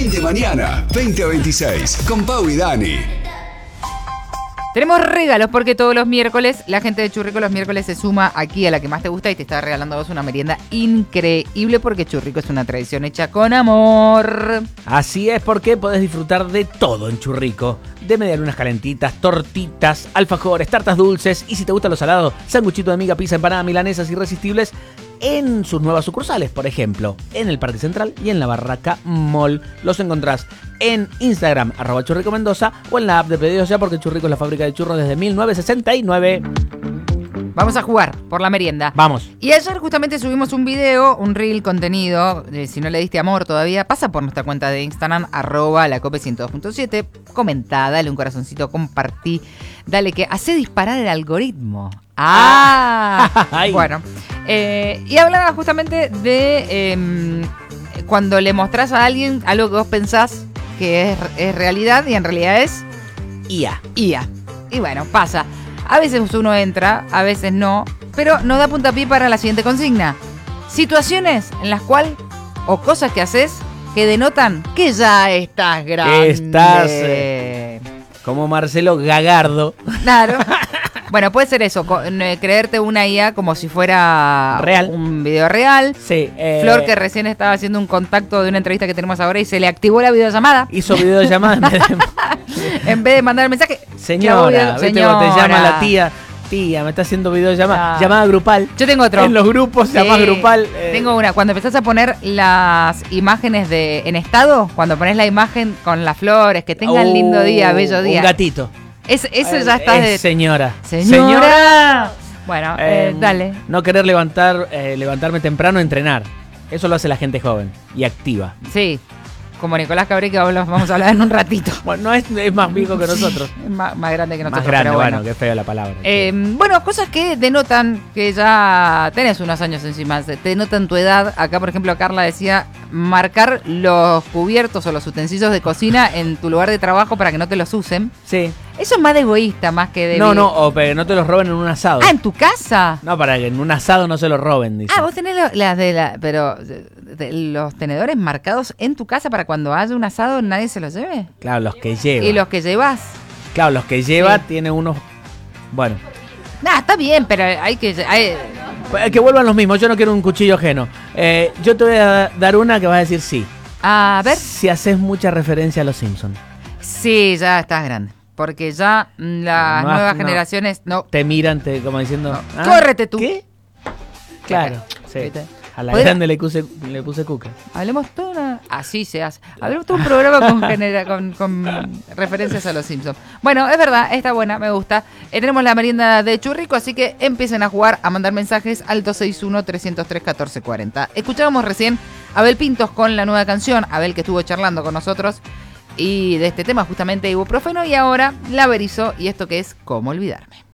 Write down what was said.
Fin de mañana, 20 a 26, con Pau y Dani. Tenemos regalos porque todos los miércoles la gente de Churrico los miércoles se suma aquí a la que más te gusta y te está regalando a vos una merienda increíble porque Churrico es una tradición hecha con amor. Así es, porque podés disfrutar de todo en Churrico. De medialunas calentitas, tortitas, alfajores, tartas dulces y si te gusta lo salado, sanguchito de miga, pizza, empanada, milanesas irresistibles en sus nuevas sucursales, por ejemplo, en el Parque Central y en la Barraca Mall. Los encontrás en Instagram, @churricomendoza o en la app de Pedidos Ya, porque Churrico es la fábrica de churros desde 1969. Vamos a jugar por la merienda. Vamos. Y ayer justamente subimos un video, un reel contenido. Si no le diste amor todavía, pasa por nuestra cuenta de Instagram, @lacope102.7. Comentá, dale un corazoncito, compartí. Dale que hace disparar el algoritmo. Bueno. Y hablaba justamente de cuando le mostrás a alguien algo que vos pensás que es realidad y en realidad es IA. Y bueno, pasa. A veces uno entra, a veces no, pero nos da puntapié para la siguiente consigna. Situaciones en las cuales, o cosas que haces, que denotan que ya estás grande. Estás como Marcelo Gagardo. Claro. Bueno, puede ser eso, creerte una IA como si fuera real, un video real. Sí. Flor, que recién estaba haciendo un contacto de una entrevista que tenemos ahora y se le activó la videollamada. Hizo videollamada en vez de mandar el mensaje. Señora, ¿viste cuando te llama la tía? Tía, me está haciendo videollamada. Llamada grupal. Yo tengo otro. En los grupos se llama grupal. Tengo una. Cuando empezás a poner las imágenes en estado, cuando pones la imagen con las flores, que tengan lindo día, bello día. Un gatito. Eso ya está de... Señora. Bueno, dale. No querer levantarme temprano a entrenar. Eso lo hace la gente joven y activa. Sí. Como Nicolás Cabré, que vamos a hablar en un ratito. Bueno, no es más viejo que nosotros. Es más grande que nosotros. Más grande, pero bueno, qué fea la palabra. Bueno, cosas que denotan que ya tenés unos años encima. Te denotan tu edad. Acá, por ejemplo, Carla decía marcar los cubiertos o los utensilios de cocina en tu lugar de trabajo para que no te los usen. Sí. Eso es más de egoísta, más que de... o que no te los roben en un asado. ¿En tu casa? No, para que en un asado no se los roben, dice. Vos tenés los tenedores marcados en tu casa para cuando haya un asado nadie se los lleve. Claro, los que lleva. Y los que llevas. Claro, los que lleva tiene unos... Bueno. Está bien, pero hay que... Que vuelvan los mismos, yo no quiero un cuchillo ajeno. Yo te voy a dar una que vas a decir sí. A ver. Si haces mucha referencia a los Simpsons. Sí, ya estás grande. Porque ya las nuevas generaciones no. Te miran como diciendo... No. ¡Córrete tú! ¿Qué? Claro, sí. ¿Viste? A la grande le puse cuca. Hablemos todo así se hace. Hablemos todo un programa con referencias a los Simpsons. Bueno, es verdad, está buena, me gusta. Tenemos la merienda de Churrico, así que empiecen a jugar, a mandar mensajes al 261-303-1440. Escuchábamos recién a Abel Pintos con la nueva canción, Abel que estuvo charlando con nosotros, y de este tema justamente ibuprofeno, y ahora la Berizo y esto que es Cómo olvidarme.